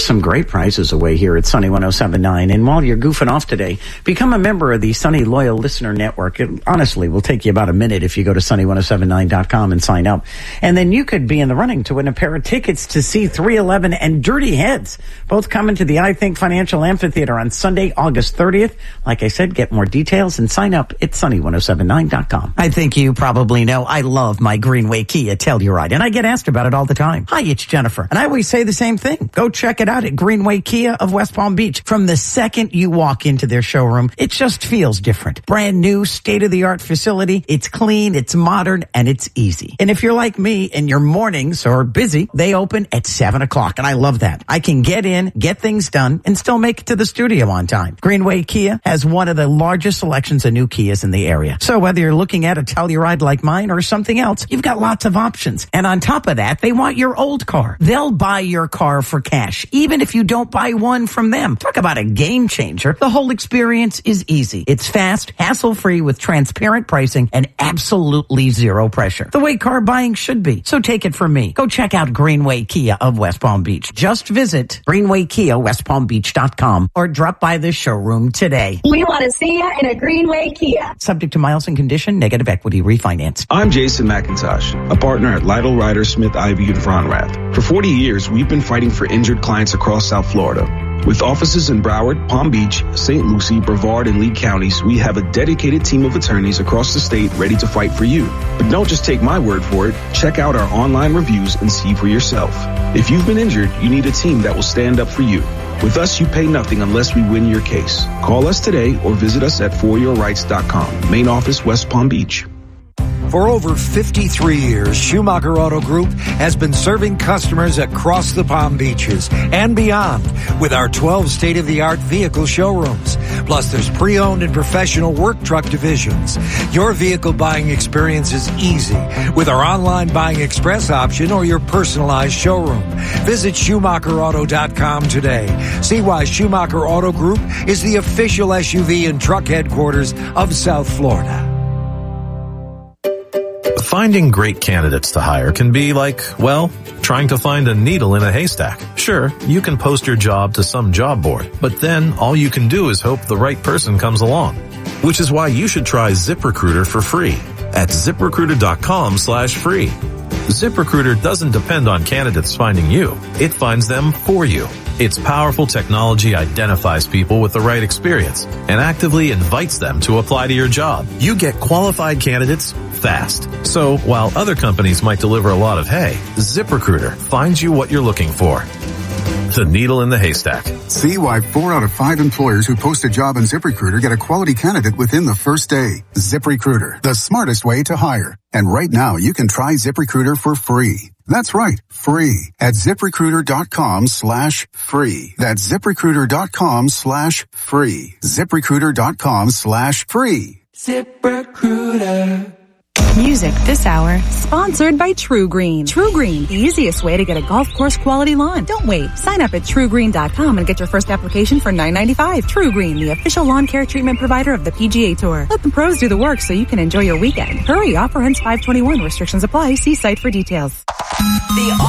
some great prizes away here at Sunny 107.9. And while you're goofing off today, become a member of the Sunny Loyal Listener Network. It honestly will take you about a minute if you go to sunny1079.com and sign up. And then you could be in the running to win a pair of tickets to see 311 and Dirty Heads, both coming to the I Think Financial Amphitheater on Sunday, August 30th. Like I said, get more details and sign up at sunny1079.com. I think you probably know I love my Greenway Kia Telluride, and I get asked about it all the time. Hi, it's Jennifer. And I always say the same thing. Go check it out at Greenway Kia of West Palm Beach. From the second you walk into their showroom, it just feels different. Brand new, state-of-the-art facility. It's clean, it's modern, and it's easy. And if you're like me and your mornings are busy, they open at 7 o'clock, and I love that. I can get in, get things done, and still make it to the studio on time. Greenway Kia has one of the largest selections of new Kias in the area. So whether you're looking at a Telluride like mine or something else, you've got lots of options. And on top of that, they want your old car. They'll buy your car for cash, even if you don't buy one from them. Talk about a game changer. The whole experience is easy. It's fast, hassle-free with transparent pricing and absolutely zero pressure. The way car buying should be. So take it from me. Go check out Greenway Kia of West Palm Beach. Just visit GreenwayKiaWestPalmBeach.com or drop by the showroom today. We want to see you in a Greenway Kia. Subject to miles and condition, negative equity refinance. I'm Jason McIntosh, a partner at Lytle Ryder Smith Ivy and Fronrath. For 40 years, we've been fighting for injured clients across South Florida. With offices in Broward, Palm Beach, St. Lucie, Brevard, and Lee counties, we have a dedicated team of attorneys across the state ready to fight for you. But don't just take my word for it. Check out our online reviews and see for yourself. If you've been injured, you need a team that will stand up for you. With us, you pay nothing unless we win your case. Call us today or visit us at foryourrights.com. Main office, West Palm Beach. For over 53 years, Schumacher Auto Group has been serving customers across the Palm Beaches and beyond with our 12 state-of-the-art vehicle showrooms. Plus, there's pre-owned and professional work truck divisions. Your vehicle buying experience is easy with our online buying express option or your personalized showroom. Visit SchumacherAuto.com today. See why Schumacher Auto Group is the official SUV and truck headquarters of South Florida. Finding great candidates to hire can be like, well, trying to find a needle in a haystack. Sure, you can post your job to some job board, but then all you can do is hope the right person comes along. Which is why you should try ZipRecruiter for free at ZipRecruiter.com/free. ZipRecruiter doesn't depend on candidates finding you. It finds them for you. Its powerful technology identifies people with the right experience and actively invites them to apply to your job. You get qualified candidates fast. So while other companies might deliver a lot of hay, ZipRecruiter finds you what you're looking for. The needle in the haystack. See why 4 out of 5 employers who post a job on ZipRecruiter get a quality candidate within the first day. ZipRecruiter, the smartest way to hire. And right now, you can try ZipRecruiter for free. That's right, free at ZipRecruiter.com/free. That's ZipRecruiter.com/free. ZipRecruiter.com/free. ZipRecruiter. Music this hour, sponsored by True Green. True Green, the easiest way to get a golf course quality lawn. Don't wait. Sign up at TrueGreen.com and get your first application for $9.95. True Green, the official lawn care treatment provider of the PGA Tour. Let the pros do the work so you can enjoy your weekend. Hurry, offer ends 5/21. Restrictions apply. See site for details.